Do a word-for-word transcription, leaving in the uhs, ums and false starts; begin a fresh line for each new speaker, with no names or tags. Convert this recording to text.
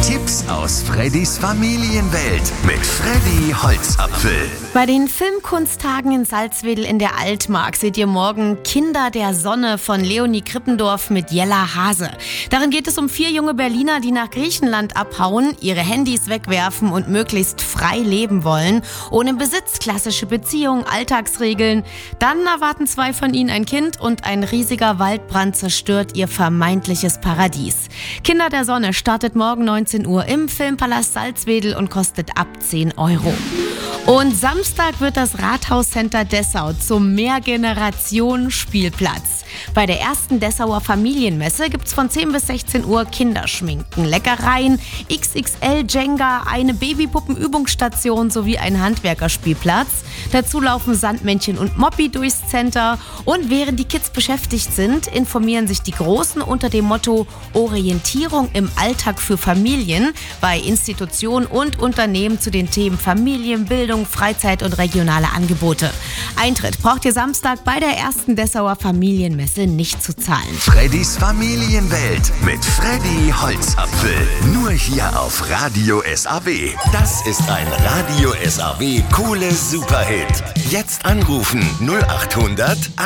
Tipps aus Freddys Familienwelt mit Freddy Holzapfel.
Bei den Filmkunsttagen in Salzwedel in der Altmark seht ihr morgen Kinder der Sonne von Leonie Krippendorf mit Jella Hase. Darin geht es um vier junge Berliner, die nach Griechenland abhauen, ihre Handys wegwerfen und möglichst frei leben wollen. Ohne Besitz, klassische Beziehungen, Alltagsregeln. Dann erwarten zwei von ihnen ein Kind und ein riesiger Waldbrand zerstört ihr vermeintliches Paradies. Kinder der Sonne startet morgen neunzehn Uhr im Filmpalast Salzwedel und kostet ab zehn Euro. Und Samstag wird das Rathauscenter Dessau zum Mehrgenerationen-Spielplatz. Bei der ersten Dessauer Familienmesse gibt's von zehn bis sechzehn Uhr Kinderschminken, Leckereien, X X L-Jenga, eine Babysuppenübungsstation sowie ein Handwerkerspielplatz. Dazu laufen Sandmännchen und Moppi durchs Center. Und während die Kids beschäftigt sind, informieren sich die Großen unter dem Motto Orientierung im Alltag für Familien bei Institutionen und Unternehmen zu den Themen Familienbildung, Freizeit und regionale Angebote. Eintritt braucht ihr Samstag bei der ersten Dessauer Familienmesse nicht zu zahlen.
Freddys Familienwelt mit Freddy Holzapfel. Nur hier auf Radio S A W. Das ist ein Radio S A W Kohle Superhit. Jetzt anrufen null acht hundert